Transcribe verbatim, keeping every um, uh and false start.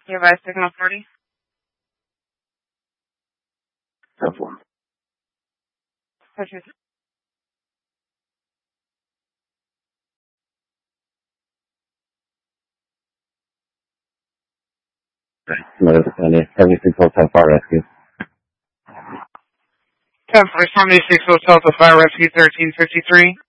Nearby signal forty. ten four. Purchase. Madison County, seventy-six Hotel Fire Rescue. ten four seventy-six Hotel to Fire Rescue thirteen fifty-three.